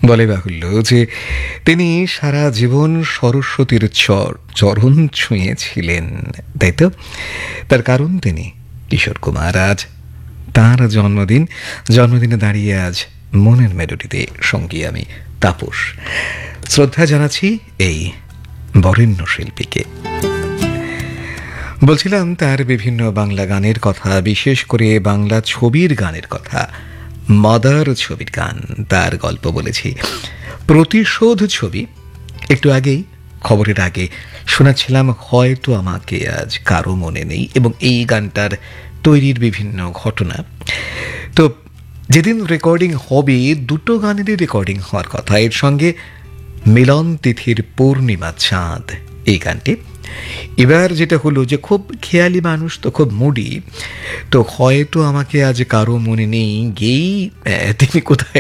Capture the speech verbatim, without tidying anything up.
বলে বাহুল্য যে তিনি সারা জীবন সরস্বতীর চর চরণ ছুঁয়েছিলেন, তাই তো? তার কারণ তিনি কিশোর কুমার। আজ তাঁর জন্মদিন। জন্মদিনে দাঁড়িয়ে আজ মনের মেলোডিতে সঙ্গী আমি তাপস। শ্রদ্ধা জানাচ্ছি এই বরেণ্য শিল্পীকে। বলছিলাম তার বিভিন্ন বাংলা গানের কথা, বিশেষ করে বাংলা ছবির গানের কথা। মাদার ছবির গান, তার গল্প বলেছি। প্রতিশোধ ছবি একটু আগেই, খবরের আগে শোনাচ্ছিলাম হয়তো আমাকে আজ কারো মনে নেই, এবং এই গানটার তৈরির বিভিন্ন ঘটনা। তো যেদিন রেকর্ডিং হবে, দুটো গানেরই রেকর্ডিং হওয়ার কথা। এর সঙ্গে মিলন তিথির পূর্ণিমা চাঁদ এই গানটি। এবার যেটা হলো যে খুব খেয়ালি মানুষ তো, খুব মুডি, তো হয়তো আমাকে আজ কারো মনে নেই গেই তিনি কোথায়